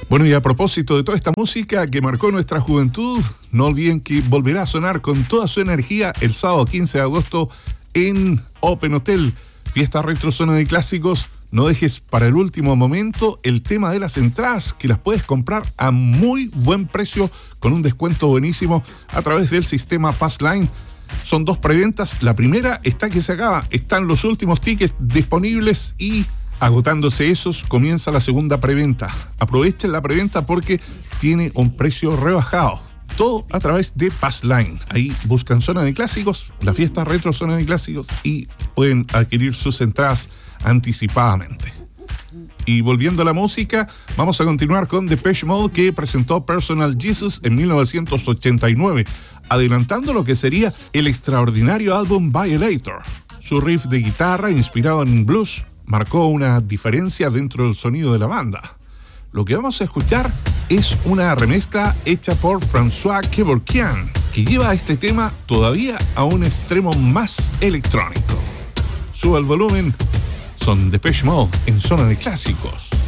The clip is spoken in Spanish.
Bueno, y a propósito de toda esta música que marcó nuestra juventud, no olviden que volverá a sonar con toda su energía el sábado 15 de agosto en Open Hotel, fiesta retro zona de clásicos. No dejes para el último momento el tema de las entradas, que las puedes comprar a muy buen precio con un descuento buenísimo a través del sistema Passline. Son 2 preventas. La primera está que se acaba. Están los últimos tickets disponibles y agotándose esos, comienza la segunda preventa. Aprovechen la preventa porque tiene un precio rebajado. Todo a través de Passline. Ahí buscan Zona de Clásicos, la fiesta retro Zona de Clásicos, y pueden adquirir sus entradas anticipadamente. Y volviendo a la música, vamos a continuar con Depeche Mode, que presentó Personal Jesus en 1989, adelantando lo que sería el extraordinario álbum Violator. Su riff de guitarra, inspirado en blues, marcó una diferencia dentro del sonido de la banda. Lo que vamos a escuchar es una remezcla hecha por François Kevorkian, que lleva este tema todavía a un extremo más electrónico. Suba el volumen, son Depeche Mode en Zona de Clásicos.